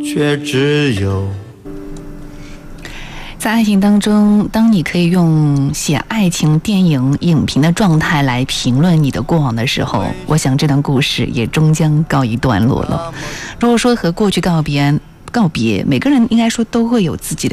却只有在爱情当中，当你可以用写爱情电影影评的状态来评论你的过往的时候，我想这段故事也终将告一段落了。如果说和过去告别，每个人应该说都会有自己的